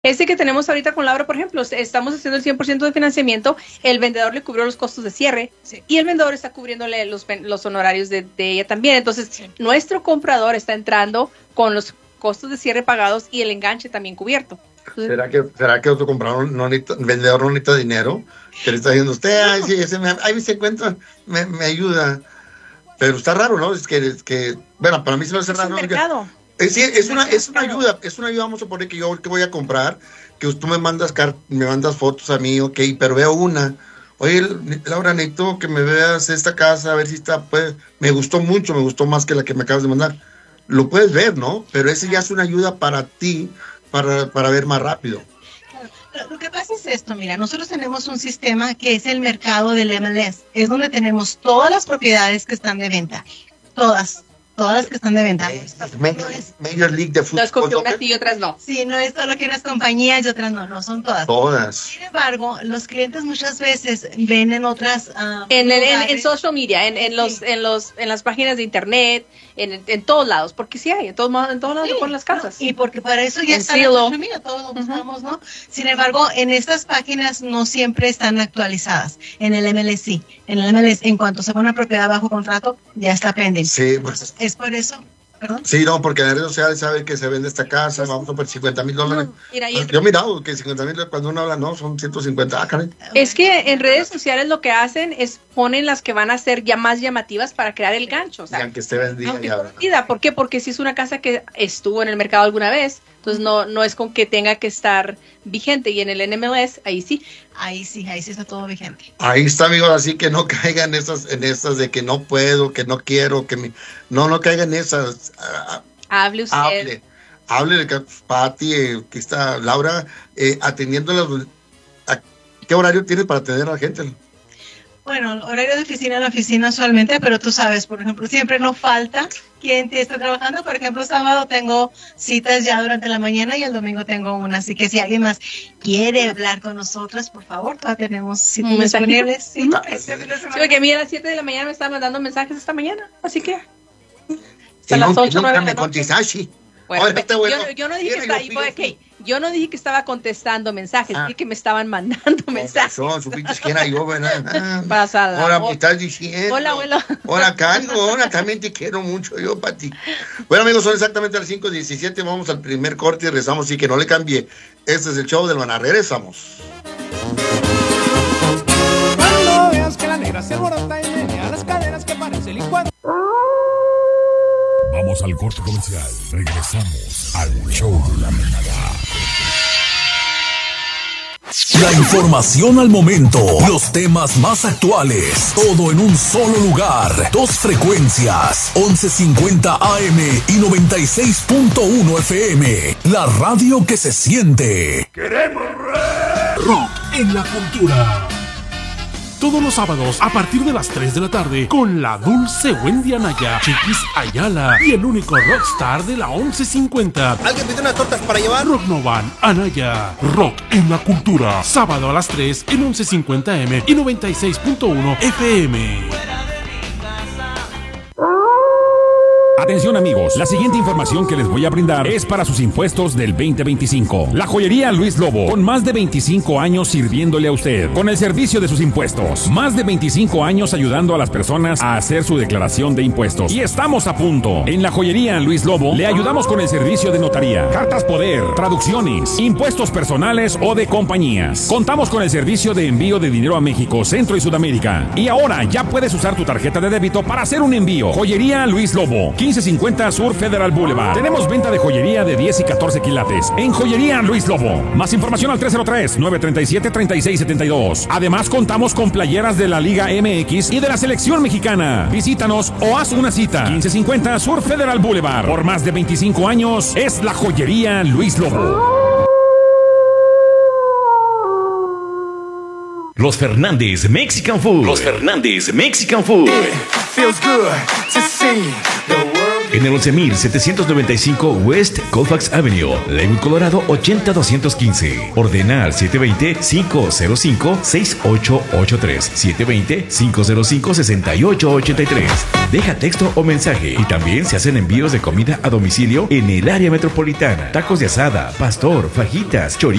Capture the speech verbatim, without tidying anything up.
Este que tenemos ahorita con Laura, por ejemplo, estamos haciendo el cien por ciento de financiamiento, el vendedor le cubrió los costos de cierre, sí, y el vendedor está cubriéndole los, los honorarios de, de ella también. Entonces, sí, nuestro comprador está entrando con los costos de cierre pagados y el enganche también cubierto. Entonces, ¿Será que, será que otro comprador no necesita, vendedor no necesita dinero? Que le está diciendo usted, ay, sí, ese me, ahí se encuentra, me, me ayuda. Pero está raro, ¿no? Es que, es que bueno, para mí se me hace raro. Es un mercado. Es, es, una, es una ayuda, es una ayuda, vamos a poner que yo que voy a comprar, que tú me mandas car me mandas fotos a mí, ok, pero veo una. Oye, Laura, necesito que me veas esta casa, a ver si está, pues, me gustó mucho, me gustó más que la que me acabas de mandar. Lo puedes ver, ¿no? Pero ese ya es una ayuda para ti, para, para ver más rápido. Lo que pasa es esto, mira, nosotros tenemos un sistema que es el mercado del M L S, es donde tenemos todas las propiedades que están de venta, todas. Todas las que están de venta. Major, Major League de Fútbol. Las cogió unas y otras no. Sí, no es solo que unas compañías y otras no, no, son todas. Todas. Sin embargo, los clientes muchas veces ven en otras... Uh, en, el, en, en social media, en, en, los, sí. en, los, en las páginas de internet, en, en todos lados, porque sí hay, en todos, en todos lados sí, ponen las casas. No, y porque para eso ya en está Silo. La social media, todos lo buscamos, uh-huh. ¿no? Sin embargo, en estas páginas no siempre están actualizadas. En el M L S sí. En el M L S, en cuanto se pone una propiedad bajo contrato, ya está pendiente. Sí, pues... Es por eso... ¿Perdón? Sí, no, porque en las redes sociales sabe que se vende esta casa, vamos a por cincuenta mil dólares. No, mira, yo he mirado que cincuenta mil, cuando uno habla, no, son ciento cincuenta. Ah, caray. Es que en redes sociales lo que hacen es ponen las que van a ser ya más llamativas para crear el gancho. O sea, y aunque esté vendida. Aunque esté vendida. ¿Por qué? Porque si es una casa que estuvo en el mercado alguna vez, entonces no, no es con que tenga que estar vigente. Y en el N M L S, ahí sí. Ahí sí, ahí sí está todo vigente. Ahí está, amigos, así que no caigan esas, en esas de que no puedo, que no quiero, que me... No, no caigan en esas... Uh, Hable usted. Hable, hable de Pati, eh, que está Laura, eh, atendiendo las... A, ¿qué horario tienes para atender a la gente? Bueno, horario de oficina en la oficina usualmente, pero tú sabes, por ejemplo, siempre no falta quien te está trabajando. Por ejemplo, sábado tengo citas ya durante la mañana y el domingo tengo una. Así que si alguien más quiere hablar con nosotros, por favor, todavía tenemos citas disponibles. Sí, no, sí, porque a mí a las siete de la mañana me estaban mandando mensajes esta mañana, así que... A las ocho, nunca me contestaste. Bueno, Oye, yo, bueno. yo no dije que estaba, yo, okay, yo no dije que estaba contestando mensajes, ah. dije que me estaban mandando mensajes. No, supiste que era yo, ¿verdad? Pasada. Ahora me estás diciendo. Hola, abuelo. Hola, Cano, hola, también te quiero mucho yo, Pati. Bueno, amigos, son exactamente las cinco diecisiete, vamos al primer corte y regresamos, así que no le cambie. Este es el show del Maná, regresamos. Cuando veas que la negra se alborota y menea las caderas que parece licuado. Vamos al corte comercial. Regresamos al show de la manada. La información al momento, los temas más actuales, todo en un solo lugar. Dos frecuencias, once cincuenta A M y noventa y seis punto uno F M. La radio que se siente. Queremos rock en la cultura. Todos los sábados a partir de las tres de la tarde con la dulce Wendy Anaya, Chiquis Ayala y el único rockstar de la once cincuenta. ¿Alguien pide unas tortas para llevar? Rock Novan, Anaya, rock en la cultura. Sábado a las tres en once cincuenta A M y noventa y seis punto uno F M. Atención amigos, la siguiente información que les voy a brindar es para sus impuestos del veinte veinticinco. La joyería Luis Lobo, con más de veinticinco años sirviéndole a usted, con el servicio de sus impuestos. Más de veinticinco años ayudando a las personas a hacer su declaración de impuestos. Y estamos a punto. En la joyería Luis Lobo le ayudamos con el servicio de notaría, cartas poder, traducciones, impuestos personales o de compañías. Contamos con el servicio de envío de dinero a México, Centro y Sudamérica. Y ahora ya puedes usar tu tarjeta de débito para hacer un envío. Joyería Luis Lobo, quince cincuenta Sur Federal Boulevard. Tenemos venta de joyería de diez y catorce quilates en Joyería Luis Lobo. Más información al tres cero tres, nueve tres siete, tres seis siete dos. Además contamos con playeras de la Liga M X y de la Selección Mexicana. Visítanos o haz una cita. quince cincuenta Sur Federal Boulevard. Por más de veinticinco años es la Joyería Luis Lobo. Los Fernández Mexican Food. Los Fernández Mexican Food. It feels good to see the world en el once mil setecientos noventa y cinco West Colfax Avenue, Lakewood, Colorado ochenta doscientos quince. Ordena al siete dos cero, cinco cero cinco, seis ocho ocho tres, siete dos cero, cinco cero cinco, seis ocho ocho tres. Deja texto o mensaje y también se hacen envíos de comida a domicilio en el área metropolitana. Tacos de asada, pastor, fajitas, chorizo